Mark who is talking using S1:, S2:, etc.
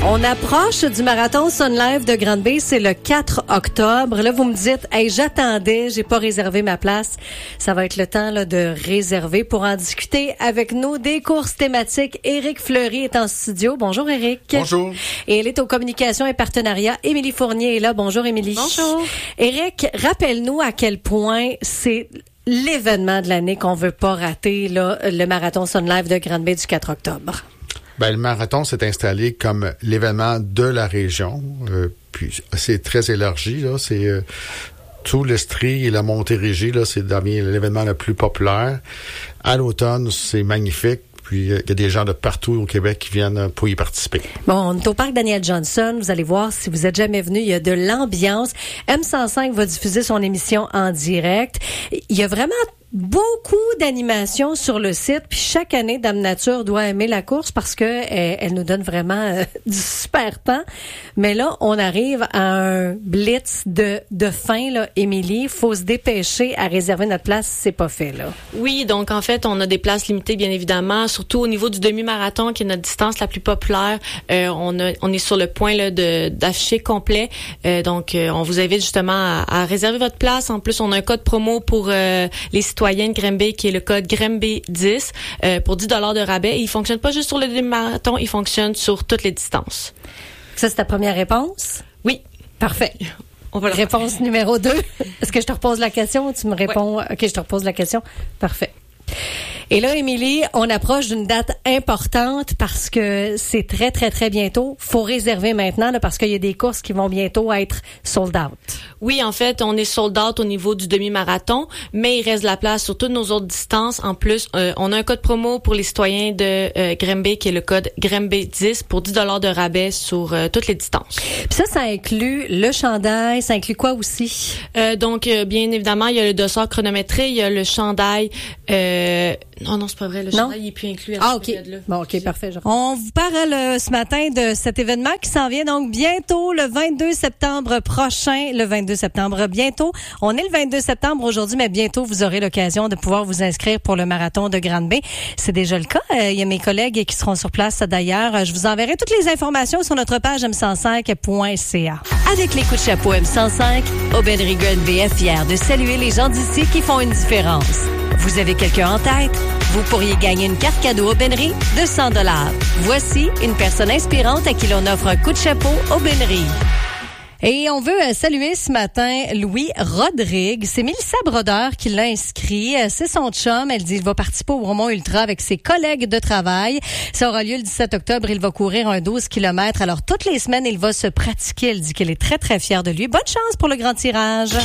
S1: On approche du marathon Sun Life de Granby, c'est le 4 octobre. Là, vous me dites, hey, j'attendais, j'ai pas réservé ma place. Ça va être le temps là, de réserver. Pour en discuter avec nous des courses thématiques, Éric Fleury est en studio. Bonjour Éric.
S2: Bonjour.
S1: Et elle est aux communications et partenariats. Émilie Fournier est là. Bonjour Émilie.
S3: Bonjour.
S1: Éric, rappelle-nous à quel point c'est l'événement de l'année qu'on veut pas rater, là, le marathon Sun Life de Granby du 4 octobre.
S2: Ben, le marathon s'est installé comme l'événement de la région. Puis c'est très élargi, là. C'est tout l'Estrie et la Montérégie, là, c'est l'événement le plus populaire. À l'automne, c'est magnifique. Puis il y a des gens de partout au Québec qui viennent pour y participer.
S1: Bon, on est au parc Daniel Johnson. Vous allez voir, si vous êtes jamais venu, il y a de l'ambiance. M105 va diffuser son émission en direct. Il y a vraiment beaucoup d'animations sur le site. Puis chaque année, Dame Nature doit aimer la course parce que elle nous donne vraiment du super temps. Mais là, on arrive à un blitz de fin, là, Émilie. Faut se dépêcher à réserver notre place si c'est pas fait, là.
S3: Oui, donc en fait, on a des places limitées, bien évidemment, surtout au niveau du demi-marathon, qui est notre distance la plus populaire. On est sur le point là d'afficher complet. Donc, on vous invite justement à réserver votre place. En plus, on a un code promo pour les citoyens de Granby, qui est le code Granby10 pour 10 $ de rabais. Et il fonctionne pas juste sur le demi-marathon, il fonctionne sur toutes les distances.
S1: Ça, c'est ta première réponse?
S3: Oui.
S1: Parfait.
S3: On va
S1: réponse numéro 2. Est-ce que je te repose la question ou tu me réponds? Ouais. OK, je te repose la question. Parfait. Et là, Émilie, on approche d'une date importante parce que c'est très, très, très bientôt. Faut réserver maintenant là, parce qu'il y a des courses qui vont bientôt être sold out.
S3: Oui, en fait, on est sold out au niveau du demi-marathon, mais il reste de la place sur toutes nos autres distances. En plus, on a un code promo pour les citoyens de Granby qui est le code Granby10 pour 10 $ de rabais sur toutes les distances.
S1: Puis ça inclut le chandail, ça inclut quoi aussi?
S3: Donc, bien évidemment, il y a le dossard chronométré, il y a le chandail. Non, c'est pas vrai. Le chandail il est plus inclus à cette période-là.
S1: Bon, OK, parfait. On vous parle ce matin de cet événement qui s'en vient donc bientôt, le 22 septembre prochain. Le 22 septembre, bientôt. On est le 22 septembre aujourd'hui, mais bientôt, vous aurez l'occasion de pouvoir vous inscrire pour le marathon de Granby. C'est déjà le cas. Il y a mes collègues qui seront sur place d'ailleurs. Je vous enverrai toutes les informations sur notre page m105.ca.
S4: Avec les coups de chapeau M105, Aubainerie Granby est fière de saluer les gens d'ici qui font une différence. Vous avez quelqu'un en tête? Vous pourriez gagner une carte cadeau Aubainerie de 100 $. Voici une personne inspirante à qui l'on offre un coup de chapeau Aubainerie.
S1: Et on veut saluer ce matin Louis Rodrigue. C'est Mélissa Brodeur qui l'a inscrit. C'est son chum. Elle dit qu'il va participer au Bromont Ultra avec ses collègues de travail. Ça aura lieu le 17 octobre. Il va courir un 12 km. Alors, toutes les semaines, il va se pratiquer. Elle dit qu'elle est très, très fière de lui. Bonne chance pour le grand tirage.